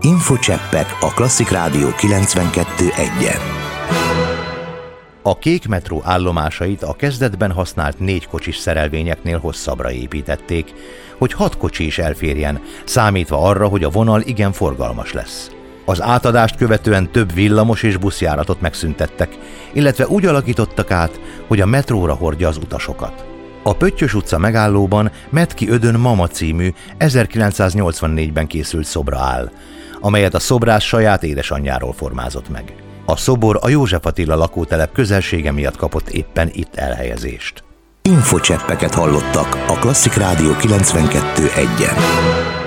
Infocseppek a Klasszik Rádió 92.1-en. A Kék metró állomásait a kezdetben használt 4 kocsis szerelvényeknél hosszabbra építették, hogy 6 kocsi is elférjen, számítva arra, hogy a vonal igen forgalmas lesz. Az átadást követően több villamos és buszjáratot megszüntettek, illetve úgy alakítottak át, hogy a metróra hordja az utasokat. A Pöttyös utca megállóban Metki Ödön Mama című 1984-ben készült szobra áll, amelyet a szobrász saját édesanyjáról formázott meg. A szobor a József Attila lakótelep közelsége miatt kapott éppen itt elhelyezést. Infocseppeket hallottak a Klasszik Rádió 92.1-en.